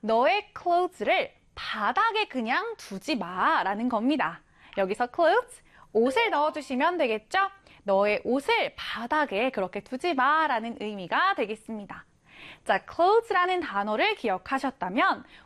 너의 clothes를 바닥에 그냥 두지 마라는 겁니다. 여기서 clothes, 옷을 넣어주시면 되겠죠? 너의 옷을 바닥에 그렇게 두지 마라는 의미가 되겠습니다. 자, clothes라는 단어를 기억하셨다면